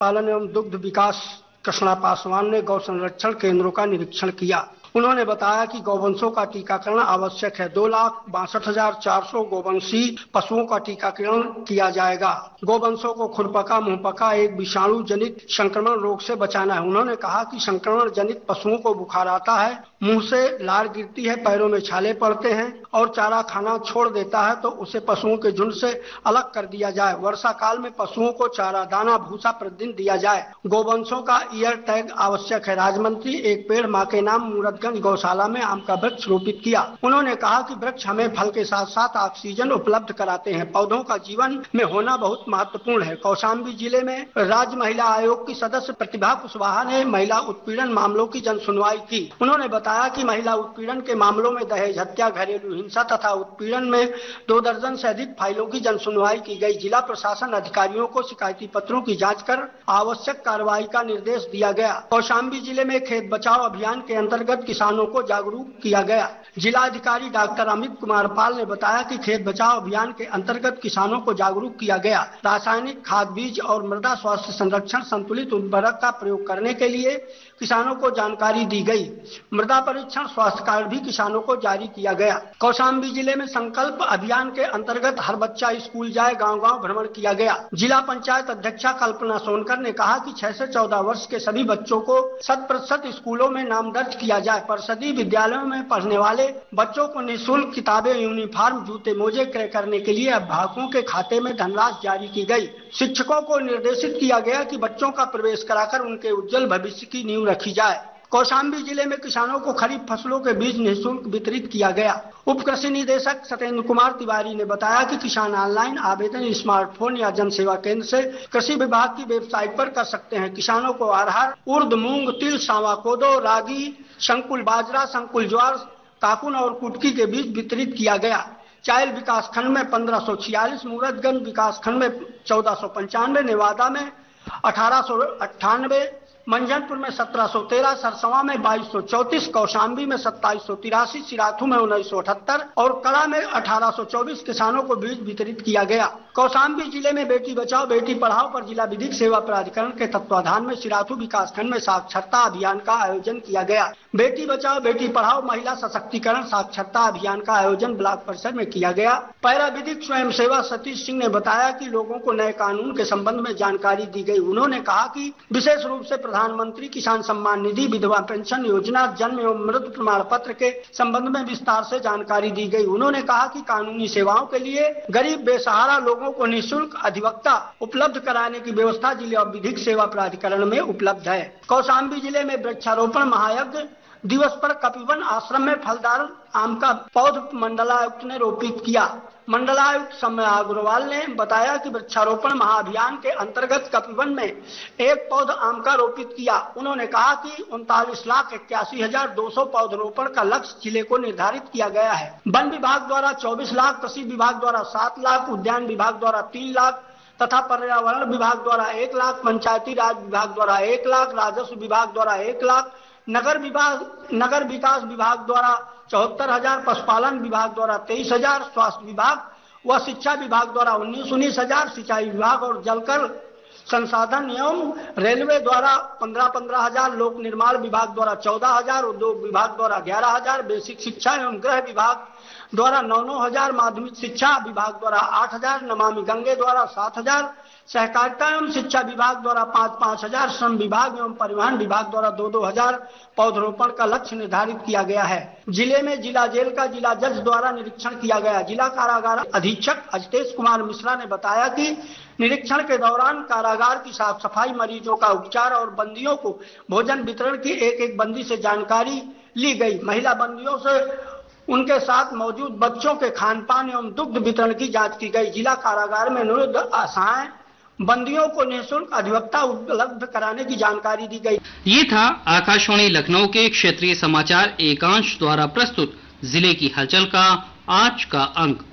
पालन एवं दुग्ध विकास कृष्णा पासवान ने गौ संरक्षण केंद्रों का निरीक्षण किया। उन्होंने बताया कि गौवंशों का टीकाकरण आवश्यक है। 2,62,400 गौवंशी पशुओं का टीकाकरण किया जाएगा। गौवंशों को खुरपका, मुंहपका एक विषाणु जनित संक्रमण रोग से बचाना है। उन्होंने कहा कि संक्रमण जनित पशुओं को बुखार आता है, मुंह से लार गिरती है, पैरों में छाले पड़ते हैं और चारा खाना छोड़ देता है तो उसे पशुओं के झुंड से अलग कर दिया जाए। वर्षा काल में पशुओं को चारा, दाना, भूसा प्रतिदिन दिया जाए। गौवंशों का ईयर टैग आवश्यक है। राज्य मंत्री एक पेड़ मां के नाम मूरतगंज गौशाला में आम का वृक्ष रोपित किया। उन्होंने कहा कि वृक्ष हमें फल के साथ साथ ऑक्सीजन उपलब्ध कराते हैं। पौधों का जीवन में होना बहुत महत्वपूर्ण है। कौशाम्बी जिले में राज्य महिला आयोग की सदस्य प्रतिभा कुशवाहा ने महिला उत्पीड़न मामलों की जन सुनवाई की। उन्होंने बताया कि महिला उत्पीड़न के मामलों में दहेज, हत्या, घरेलू हिंसा तथा उत्पीड़न में 2 दर्जन से अधिक फाइलों की जन सुनवाई की गई। जिला प्रशासन अधिकारियों को शिकायती पत्रों की जांच कर आवश्यक कार्रवाई का निर्देश दिया गया। कौशाम्बी जिले में खेत बचाओ अभियान के अंतर्गत किसानों को जागरूक किया गया। जिलाधिकारी डॉक्टर अमित कुमार पाल ने बताया कि खेत बचाओ अभियान के अंतर्गत किसानों को जागरूक किया गया। रासायनिक खाद, बीज और मृदा स्वास्थ्य संरक्षण संतुलित उर्वरक का प्रयोग करने के लिए किसानों को जानकारी दी गई। मृदा परीक्षण स्वास्थ्य कार्ड भी किसानों को जारी किया गया। कौशाम्बी जिले में संकल्प अभियान के अंतर्गत हर बच्चा स्कूल जाए गांव-गांव भ्रमण किया गया। जिला पंचायत अध्यक्षा कल्पना सोनकर ने कहा कि 6 से 14 वर्ष के सभी बच्चों को 100% स्कूलों में नाम दर्ज किया जाए। परिषदीय विद्यालयों में पढ़ने वाले बच्चों को निःशुल्क किताबें, यूनिफॉर्म, जूते, मोजे क्रय करने के लिए अभिभावकों के खाते में धनराशि जारी की गई। शिक्षकों को निर्देशित किया गया कि बच्चों का प्रवेश कराकर उनके उज्जवल भविष्य की नींव रखी जाए। कौशाम्बी जिले में किसानों को खरीफ फसलों के बीज निःशुल्क वितरित किया गया। उप कृषि निदेशक सत्येंद्र कुमार तिवारी ने बताया कि किसान ऑनलाइन आवेदन स्मार्टफोन या जन सेवा केंद्र से कृषि विभाग की वेबसाइट पर कर सकते हैं। किसानों को अरहर, उर्द, मूंग, तिल, सांवा, कोदो, रागी, संकुल बाजरा, संकुल ज्वार, काकुन और कुटकी के बीज वितरित किया गया। चायल विकास खंड में 1546, मूरतगंज विकास खंड में 1495, नेवादा में 1898, मंझनपुर में 1713, सरसवा में 2234, कौशाम्बी में 2783, सिराथू में 1978 और कला में 1824 किसानों को बीज वितरित किया गया। कौशाम्बी जिले में बेटी बचाओ बेटी पढ़ाओ पर जिला विधिक सेवा प्राधिकरण के तत्वाधान में सिराथू विकास खंड में साक्षरता अभियान का आयोजन किया गया। बेटी बचाओ बेटी पढ़ाओ महिला सशक्तिकरण साक्षरता अभियान का आयोजन ब्लॉक परिसर में किया गया। पैरा विधिक स्वयं सेवा सतीश सिंह ने बताया कि लोगों को नए कानून के संबंध में जानकारी दी गई। उन्होंने कहा कि विशेष रूप से प्रधानमंत्री किसान सम्मान निधि, विधवा पेंशन योजना, जन्म एवं मृत्यु प्रमाण पत्र के संबंध में विस्तार से जानकारी दी गई। उन्होंने कहा कि कानूनी सेवाओं के लिए गरीब बेसहारा लोगों को निःशुल्क अधिवक्ता उपलब्ध कराने की व्यवस्था जिला विधिक सेवा प्राधिकरण में उपलब्ध है। कौशाम्बी जिले में वृक्षारोपण महायज्ञ दिवस पर कपिवन आश्रम में फलदार आम का पौध मंडलायुक्त ने रोपित किया। मंडलायुक्त समय अग्रवाल ने बताया कि वृक्षारोपण महाअभियान के अंतर्गत कपिवन में एक पौध आम का रोपित किया। उन्होंने कहा कि 39,81,200 पौधरोपण का लक्ष्य जिले को निर्धारित किया गया है। वन विभाग द्वारा 24 लाख, कृषि विभाग द्वारा 7 लाख, उद्यान विभाग द्वारा 3 लाख तथा पर्यावरण विभाग द्वारा 1 लाख, पंचायती राज विभाग द्वारा 1 लाख, राजस्व विभाग द्वारा 1 लाख, नगर विकास विभाग द्वारा 74,000, पशुपालन विभाग द्वारा 23,000, स्वास्थ्य विभाग व शिक्षा विभाग द्वारा 19,000, सिंचाई विभाग और जलकर संसाधन एवं रेलवे द्वारा 15,000, लोक निर्माण विभाग द्वारा 14,000, उद्योग विभाग द्वारा 11,000, बेसिक शिक्षा एवं गृह विभाग द्वारा 9,000, माध्यमिक शिक्षा विभाग द्वारा 8,000, नमामि गंगे द्वारा 7,000, सहकारिता एवं शिक्षा विभाग द्वारा 5,000, श्रम विभाग एवं परिवहन विभाग द्वारा 2,000 पौधरोपण का लक्ष्य निर्धारित किया गया है। जिले में जिला जेल का जिला जज द्वारा निरीक्षण किया गया। जिला कारागार अधीक्षक अजतेश कुमार मिश्रा ने बताया कि निरीक्षण के दौरान कारागार की साफ सफाई, मरीजों का उपचार और बंदियों को भोजन वितरण की एक बंदी से जानकारी ली गई। महिला बंदियों से उनके साथ मौजूद बच्चों के खान पान एवं दुग्ध वितरण की जांच की गई। जिला कारागार में निरुद्ध असहाय बंदियों को निःशुल्क अधिवक्ता उपलब्ध कराने की जानकारी दी गई। ये था आकाशवाणी लखनऊ के क्षेत्रीय समाचार एकांश द्वारा प्रस्तुत जिले की हलचल का आज का अंक।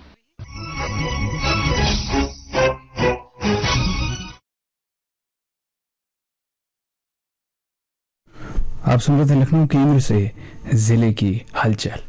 आप सुन रहे थे लखनऊ केंद्र से जिले की हलचल।